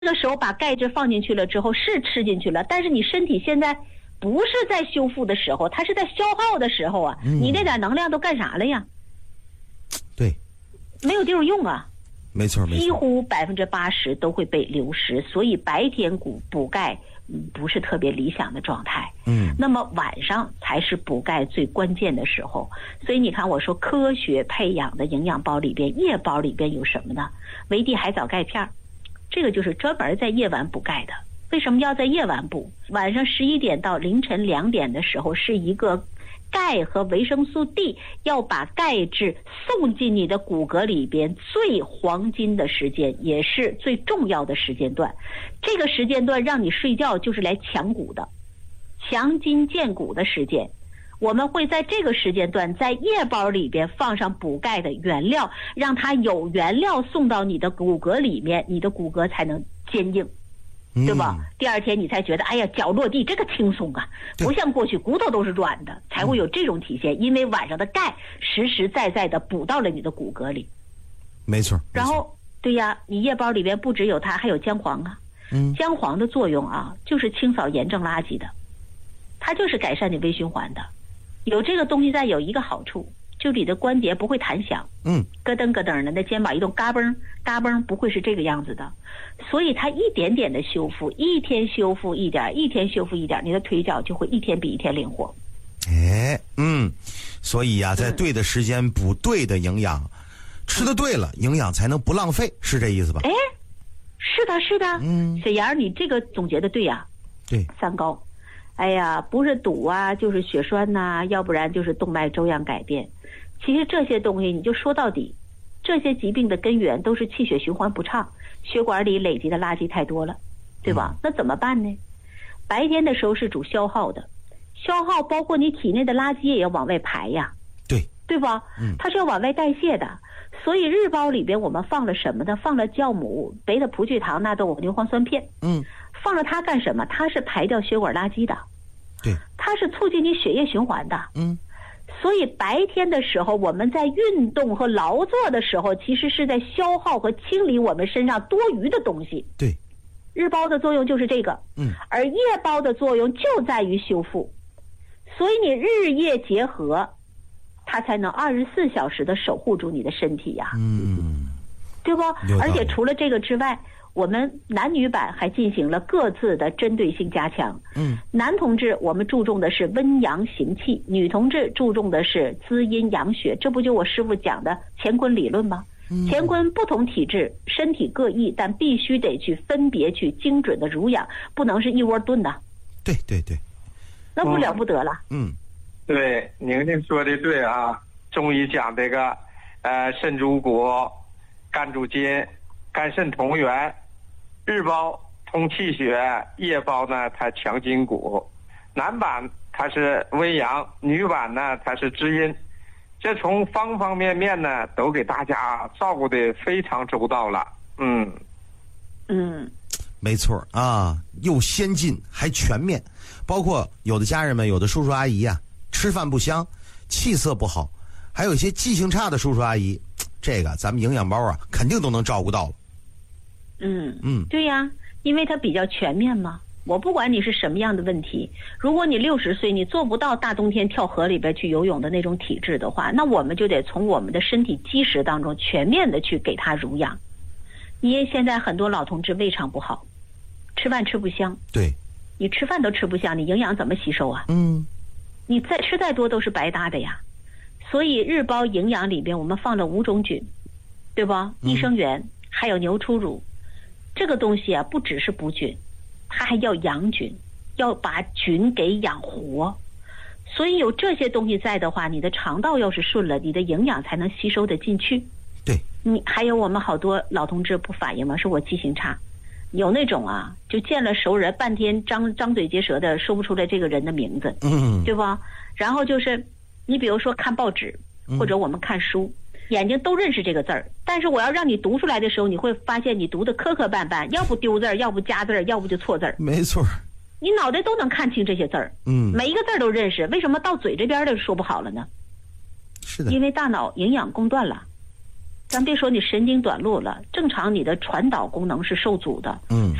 这个时候把钙质放进去了之后是吃进去了，但是你身体现在不是在修复的时候，它是在消耗的时候啊，你那点能量都干啥了呀？ 对， 没有地方用啊。 没错， 几乎80%都会被流失，所以白天补钙不是特别理想的状态。那么晚上才是补钙最关键的时候。所以你看我说科学培养的营养包里边，夜包里边有什么呢？维 D 海藻钙片，这个就是专门在夜晚补钙的。为什么要在夜晚补？晚上11点到凌晨2点的时候是一个钙和维生素 D 要把钙质送进你的骨骼里边最黄金的时间，也是最重要的时间段。这个时间段让你睡觉就是来强骨的，强筋健骨的时间。我们会在这个时间段在夜包里边放上补钙的原料，让它有原料送到你的骨骼里面，你的骨骼才能坚硬，对吧？第二天你才觉得哎呀脚落地这个轻松啊，不像过去骨头都是软的，才会有这种体现。因为晚上的钙实实在在的补到了你的骨骼里。 没错。 然后对呀，你夜包里边不只有它，还有姜黄啊。姜黄的作用啊，就是清扫炎症垃圾的，它就是改善你微循环的。有这个东西在有一个好处，就你的关节不会弹响，咯噔咯噔的，那肩膀一动嘎嘣嘎嘣，不会是这个样子的。所以它一点点的修复，一天修复一点，一天修复一点，你的腿脚就会一天比一天灵活。 所以呀，在对的时间补对的营养，吃的对了，营养才能不浪费，是这意思吧？ 是的，是的。小杨，你这个总结的对呀。 对 ，3高。哎呀，不是堵啊，就是血栓呐，要不然就是动脉粥样改变。其实这些东西你就说到底，这些疾病的根源都是气血循环不畅，血管里累积的垃圾太多了，对吧？那怎么办呢？白天的时候是主消耗的，消耗包括你体内的垃圾也要往外排呀，对吧？它是要往外代谢的。所以日包里边我们放了什么呢？放了酵母、贝塔葡聚糖、纳豆、牛磺酸片。放了它干什么？它是排掉血管垃圾的， 对， 它是促进你血液循环的。所以白天的时候我们在运动和劳作的时候，其实是在消耗和清理我们身上多余的东西。 对， 日包的作用就是这个。而夜包的作用就在于修复。所以你日夜结合，它才能24小时的守护住你的身体呀。对不？而且除了这个之外，我们男女版还进行了各自的针对性加强。男同志我们注重的是温阳行气，女同志注重的是滋阴养血，这不就我师父讲的乾坤理论吗？乾坤不同体质，身体各异，但必须得去分别去精准的濡养，不能是一窝炖的。 对对对， 那不了不得了。 对，宁宁说的对啊，中医讲这个肾主骨，肝主筋，肝肾同源，日包通气血，夜包呢它强筋骨，男版它是温阳，女版呢它是滋阴，这从方方面面呢都给大家照顾的非常周到了。 没错啊，又先进还全面，包括有的家人们，有的叔叔阿姨啊，吃饭不香，气色不好，还有一些记性差的叔叔阿姨，这个咱们营养包啊肯定都能照顾到了。 对呀，因为它比较全面嘛。我不管你是什么样的问题，如果你60岁你做不到大冬天跳河里边去游泳的那种体质的话，那我们就得从我们的身体基石当中全面的去给它濡养。因为现在很多老同志胃肠不好，吃饭吃不香。 对， 你吃饭都吃不香，你营养怎么吸收啊？你再吃再多都是白搭的呀。所以日包营养里边我们放了5种菌，对吧？益生元还有牛初乳，这个东西啊不只是补菌，它还要养菌，要把菌给养活。所以有这些东西在的话，你的肠道要是顺了，你的营养才能吸收得进去。 对， 你还有我们好多老同志不反应吗？是我记性差，有那种啊，就见了熟人半天张嘴结舌的说不出来这个人的名字，对吧？然后就是你比如说看报纸或者我们看书，眼睛都认识这个字儿，但是我要让你读出来的时候，你会发现你读的磕磕绊绊，要不丢字儿，要不加字儿，要不就错字儿。 没错， 你脑袋都能看清这些字儿，每一个字儿都认识，为什么到嘴这边的说不好了呢？ 是的， 因为大脑营养供断了。 咱别说你神经短路了，正常你的传导功能是受阻的。